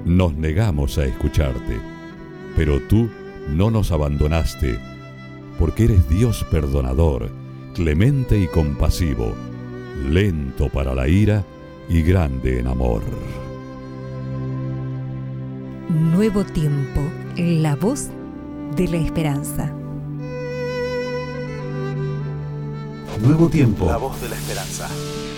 Nos negamos a escucharte, pero tú no nos abandonaste, porque eres Dios perdonador, clemente y compasivo, lento para la ira y grande en amor. Nuevo tiempo, la voz de la esperanza. Nuevo tiempo. La voz de la esperanza.